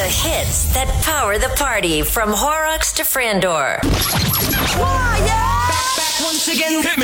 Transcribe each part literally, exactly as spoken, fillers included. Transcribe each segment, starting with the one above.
hits that power the party from Horrocks to Frandor. Oh, yeah! Once again, hit me.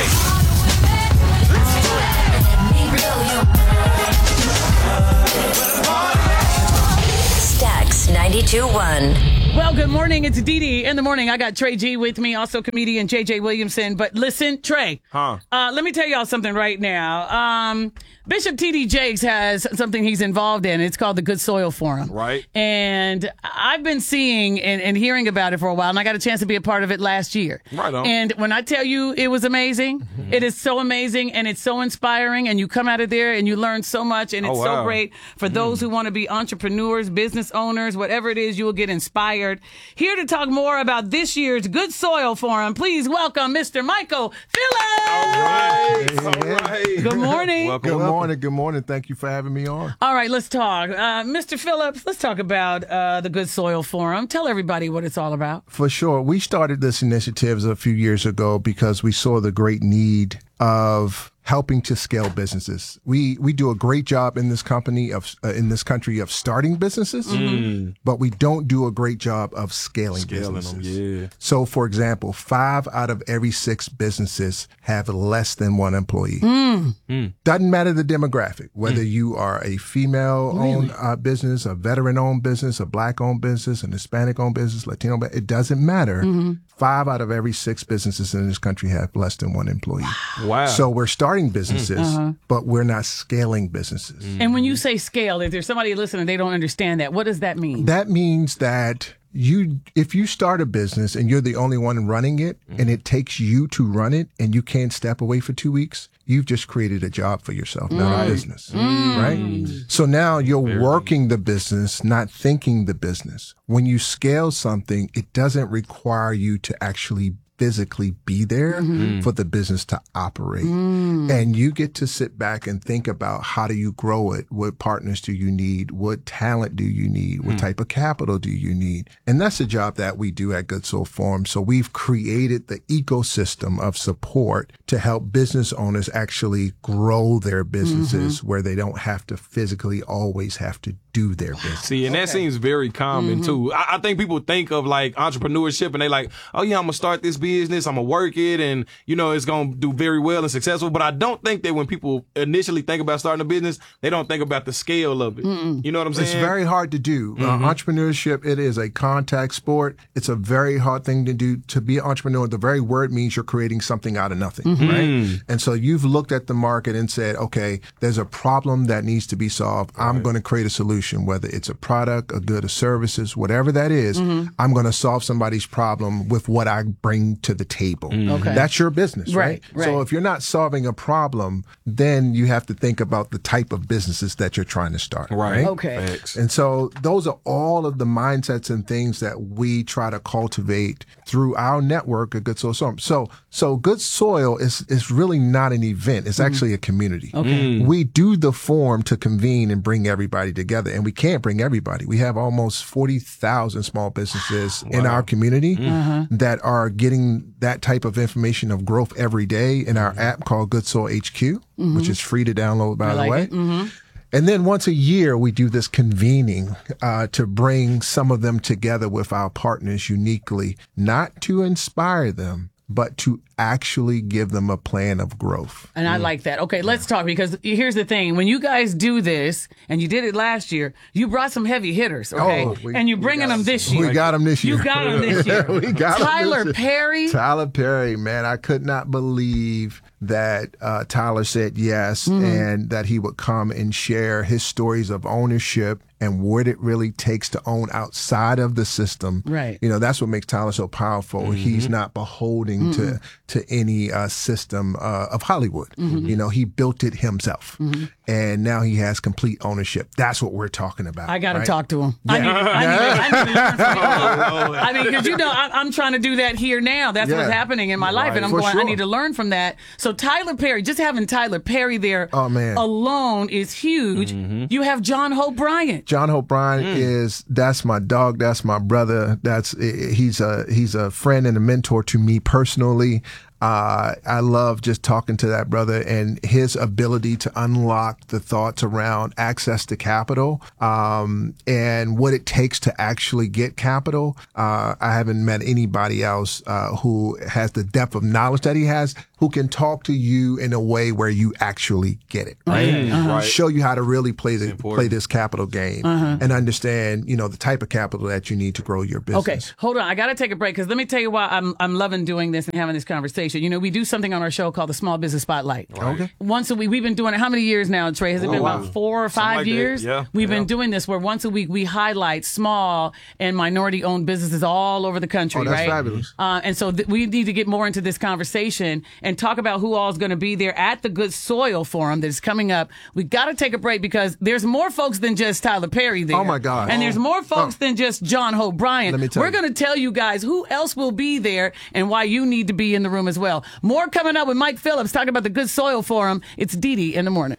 Stax ninety-two one. Well, good morning. It's Dee Dee in the morning. I got Trey G with me, also comedian J J Williamson. But listen, Trey, huh? Uh, let me tell y'all something right now. Um, Bishop T D Jakes has something he's involved in. It's called the Good Soil Forum. Right. And I've been seeing and, and hearing about it for a while, and I got a chance to be a part of it last year. Right on. And when I tell you it was amazing, mm-hmm. it is so amazing, and it's so inspiring, and you come out of there and you learn so much, and it's oh, wow. so great for mm. those who want to be entrepreneurs, business owners, whatever it is, you will get inspired. Here to talk more about this year's Good Soil Forum, please welcome Mister Michael Phillips. All right. All right. Good morning. Welcome, good welcome. morning. Good morning. Thank you for having me on. All right, let's talk. Uh, Mister Phillips, let's talk about uh, the Good Soil Forum. Tell everybody what it's all about. For sure. We started this initiative a few years ago because we saw the great need of helping to scale businesses. We we do a great job in this company of uh, in this country of starting businesses, mm. but we don't do a great job of scaling, scaling businesses. Them, yeah. So, for example, five out of every six businesses have less than one employee. Mm. Mm. Doesn't matter the demographic, whether mm. you are a female-owned really? uh, business, a veteran-owned business, a black-owned business, an Hispanic-owned business, Latino. It doesn't matter. Mm-hmm. Five out of every six businesses in this country have less than one employee. Wow. So we're starting businesses, uh-huh. but we're not scaling businesses. Mm. And when you say scale, if there's somebody listening, they don't understand that. What does that mean? That means that you, if you start a business and you're the only one running it, mm. and it takes you to run it, and you can't step away for two weeks, you've just created a job for yourself, not right. a business, mm. right? So now you're Very working the business, not thinking the business. When you scale something, it doesn't require you to actually physically be there mm-hmm. for the business to operate. Mm. And you get to sit back and think about how do you grow it? What partners do you need? What talent do you need? What mm. type of capital do you need? And that's the job that we do at Good Soil Forum. So we've created the ecosystem of support to help business owners actually grow their businesses mm-hmm. where they don't have to physically always have to do their business. See, and that okay. seems very common, mm-hmm. too. I, I think people think of, like, entrepreneurship, and they like, oh, yeah, I'm going to start this business, I'm going to work it, and, you know, it's going to do very well and successful. But I don't think that when people initially think about starting a business, they don't think about the scale of it. Mm-mm. You know what I'm saying? It's very hard to do. Mm-hmm. Uh, entrepreneurship, it is a contact sport. It's a very hard thing to do. To be an entrepreneur, the very word means you're creating something out of nothing, mm-hmm. right? And so you've looked at the market and said, okay, there's a problem that needs to be solved. Right. I'm going to create a solution. Whether it's a product, a good, or services, whatever that is, mm-hmm. I'm going to solve somebody's problem with what I bring to the table. Mm-hmm. Okay. That's your business, right, right? Right. So if you're not solving a problem, then you have to think about the type of businesses that you're trying to start. Right. right? Okay. Thanks. And so those are all of the mindsets and things that we try to cultivate through our network at Good Soil Forum. So, so Good Soil is, is really not an event. It's mm-hmm. actually a community. Okay. Mm. We do the forum to convene and bring everybody together, and we can't bring everybody. We have almost forty thousand small businesses wow. in our community mm. that are getting that type of information of growth every day in our app called Good Soil H Q, mm-hmm. which is free to download, by I the like way. Mm-hmm. And then once a year, we do this convening uh, to bring some of them together with our partners uniquely, not to inspire them, but to actually give them a plan of growth. And I like that. Okay, let's talk, because here's the thing. When you guys do this, and you did it last year, you brought some heavy hitters, okay? Oh, we, and you're bringing them this year. We got them this year. You got them this year. we got Tyler them this year. Perry. Tyler Perry, man, I could not believe that uh, Tyler said yes, mm-hmm. and that he would come and share his stories of ownership and what it really takes to own outside of the system. Right. You know, that's what makes Tyler so powerful. Mm-hmm. He's not beholding mm-hmm. to to any uh, system uh, of Hollywood. Mm-hmm. You know, he built it himself. Mm-hmm. And now he has complete ownership. That's what we're talking about. I got to right? talk to him. Yeah. I need, I need, I need to learn from him. I mean, because, you know, I, I'm trying to do that here now. That's yeah. what's happening in my life. Right. And I'm For going, sure. I need to learn from that. So Tyler Perry, just having Tyler Perry there oh, man. alone is huge. Mm-hmm. You have John Hope Bryant. John Hope Bryant mm. is, that's my dog. That's my brother. That's, he's a, he's a friend and a mentor to me personally. Uh, I love just talking to that brother and his ability to unlock the thoughts around access to capital um, and what it takes to actually get capital. Uh, I haven't met anybody else uh, who has the depth of knowledge that he has, who can talk to you in a way where you actually get it, right? Mm, uh-huh. right. Show you how to really play the play this capital game uh-huh. and understand, you know, the type of capital that you need to grow your business. Okay, hold on. I got to take a break because let me tell you why I'm I'm loving doing this and having this conversation. You know, we do something on our show called the Small Business Spotlight. Right. Okay. Once a week, we've been doing it. How many years now, Trey? Has it oh, been wow. about four or five like years? That. Yeah. We've yeah. been doing this where once a week we highlight small and minority-owned businesses all over the country, oh, that's right? fabulous. Uh, and so th- we need to get more into this conversation and talk about who all is going to be there at the Good Soil Forum that is coming up. We got to take a break because there's more folks than just Tyler Perry there. Oh, my God. And oh. there's more folks oh. than just John Hope Bryant. Let me tell We're you. going to tell you guys who else will be there and why you need to be in the room as well. More coming up with Mike Phillips talking about the Good Soil Forum. It's Dee Dee in the morning.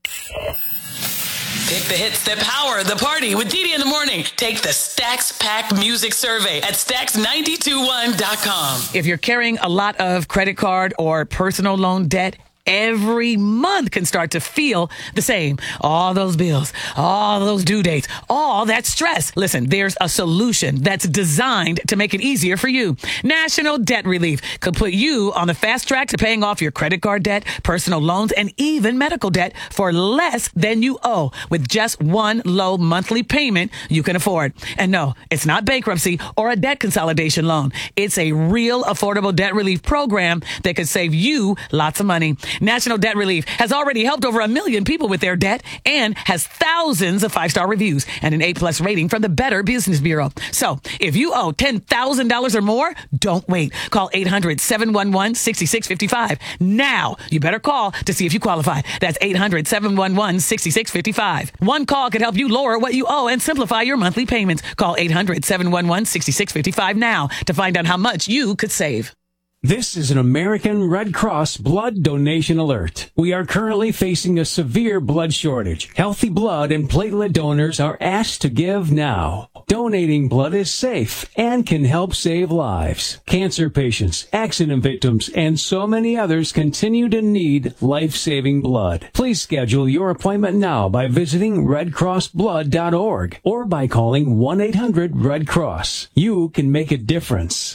Pick the hits that power the party with Dee Dee in the morning. Take the Stacks Pack Music Survey at stacks nine two one dot com. If you're carrying a lot of credit card or personal loan debt, every month can start to feel the same. All those bills, all those due dates, all that stress. Listen, there's a solution that's designed to make it easier for you. National Debt Relief could put you on the fast track to paying off your credit card debt, personal loans, and even medical debt for less than you owe with just one low monthly payment you can afford. And no, it's not bankruptcy or a debt consolidation loan. It's a real affordable debt relief program that could save you lots of money. National Debt Relief has already helped over a million people with their debt and has thousands of five-star reviews and an A-plus rating from the Better Business Bureau. So if you owe ten thousand dollars or more, don't wait. Call eight hundred, seven one one, six six five five. Now, you better call to see if you qualify. That's eight hundred, seven one one, six six five five. One call could help you lower what you owe and simplify your monthly payments. Call eight hundred, seven one one, six six five five now to find out how much you could save. This is an American Red Cross blood donation alert. We are currently facing a severe blood shortage. Healthy blood and platelet donors are asked to give now. Donating blood is safe and can help save lives. Cancer patients, accident victims, and so many others continue to need life-saving blood. Please schedule your appointment now by visiting red cross blood dot org or by calling one eight hundred red cross. You can make a difference.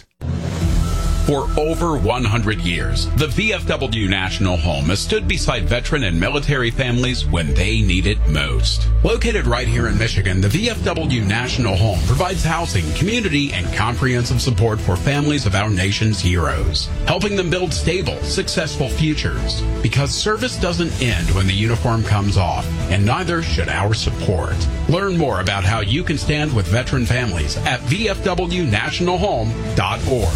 For over one hundred years, the V F W National Home has stood beside veteran and military families when they need it most. Located right here in Michigan, the V F W National Home provides housing, community, and comprehensive support for families of our nation's heroes, helping them build stable, successful futures. Because service doesn't end when the uniform comes off, and neither should our support. Learn more about how you can stand with veteran families at v f w national home dot org.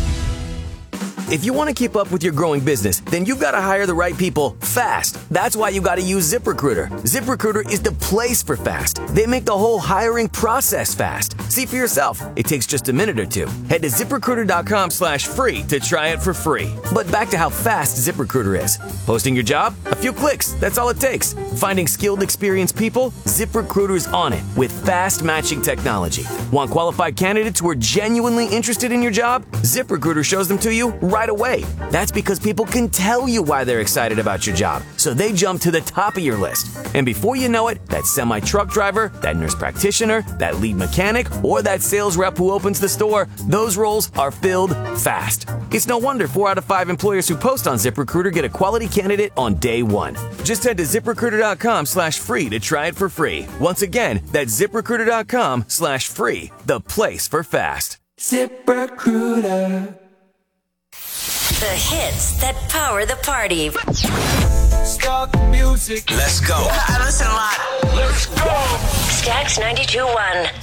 If you want to keep up with your growing business, then you've got to hire the right people fast. That's why you got to use ZipRecruiter. ZipRecruiter is the place for fast. They make the whole hiring process fast. See for yourself. It takes just a minute or two. Head to ZipRecruiter.com slash free to try it for free. But back to how fast ZipRecruiter is. Posting your job? A few clicks. That's all it takes. Finding skilled, experienced people? ZipRecruiter's on it with fast matching technology. Want qualified candidates who are genuinely interested in your job? ZipRecruiter shows them to you right away. That's because people can tell you why they're excited about your job, so they jump to the top of your list. And before you know it, that semi-truck driver, that nurse practitioner, that lead mechanic, or that sales rep who opens the store, those roles are filled fast. It's no wonder four out of five employers who post on ZipRecruiter get a quality candidate on day one. Just head to ZipRecruiter.com slash free to try it for free. Once again, that's ZipRecruiter.com slash free, the place for fast. ZipRecruiter. The hits that power the party. Start music. Let's go. I listen a lot. Let's go. Stacks ninety-two point one.